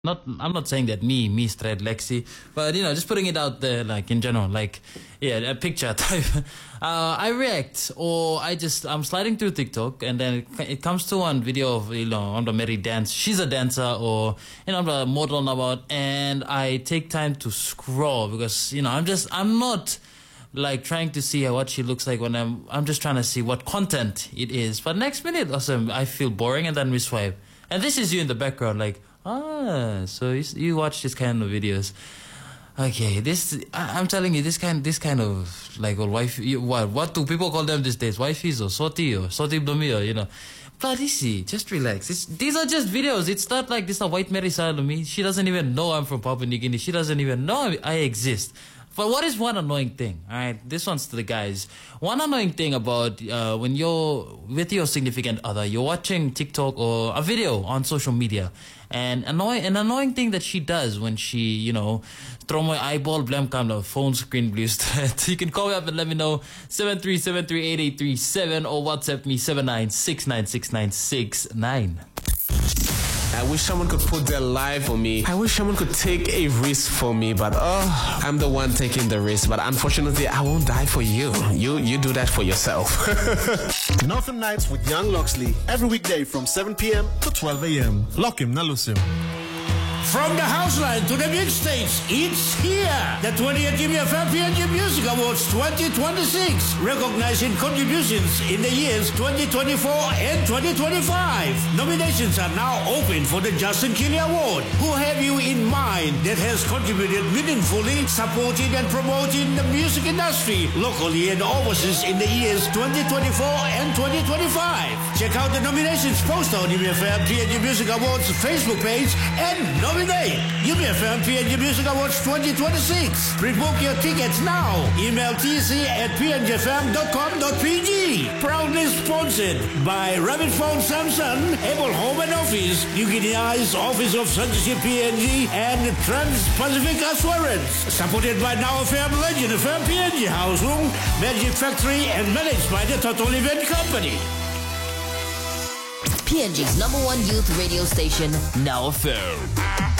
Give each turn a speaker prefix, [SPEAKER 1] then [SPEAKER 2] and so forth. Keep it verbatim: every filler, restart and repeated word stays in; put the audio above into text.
[SPEAKER 1] Not, I'm not saying that me, me straight Lexi, but you know, just putting it out there, like in general, like yeah, a picture type. Uh, I react, or I just I'm sliding through TikTok, and then it, it comes to one video of you know on the Mary dance. She's a dancer, or you know the model about, and I take time to scroll because you know I'm just I'm not like trying to see what she looks like when I'm I'm just trying to see what content it is. But next minute, also I feel boring, and then we swipe, and this is you in the background, like. Ah, so you, you watch this kind of videos. Okay, this I, I'm telling you, this kind, this kind of like or wife. You, what what do people call them these days? Wifeys or soti or soti blomi or you know. Bloody see, just relax. It's, these are just videos. It's not like this is a white Mary side of me. She doesn't even know I'm from Papua New Guinea. She doesn't even know I exist. But what is one annoying thing? All right, this one's to the guys. One annoying thing about uh, when you're with your significant other, you're watching TikTok or a video on social media, and annoy an annoying thing that she does when she, you know, throw my eyeball, blam, come the phone screen blue. You can call me up and let me know seven three seven three eight eight three seven or WhatsApp me seven nine six nine six nine six nine.
[SPEAKER 2] I wish someone could put their life for me. I wish someone could take a risk for me, but oh, I'm the one taking the risk. But unfortunately, I won't die for you. You you do that for yourself.
[SPEAKER 3] Northern Nights with Young Loxley. Every weekday from seven p.m. to twelve a.m. Lock him, Nalusim.
[SPEAKER 4] From the houseline to the big stage, it's here. The twentieth G B F M P N G Music Awards twenty twenty-six, recognizing contributions in the years twenty twenty-four and twenty twenty-five. Nominations are now open for the Justin Kelly Award. Who have you in mind that has contributed meaningfully, supporting and promoting the music industry locally and overseas in the years twenty twenty-four and twenty twenty-five? Check out the nominations post on U B F M P N G Music Awards Facebook page and nominate U B F M P N G Music Awards twenty twenty-six. Pre-book your tickets now. Email t c at p n g f m dot com dot p g. Proudly sponsored by Rabbit Phone Samsung, Apple Home and Office, New Guinea's Office of Censorship P N G, and Trans-Pacific Assurance. Supported by Now F M Legend F M P N G House Room, Magic Factory, and managed by the Total Event Company.
[SPEAKER 5] P N G's number one youth radio station, Now F M.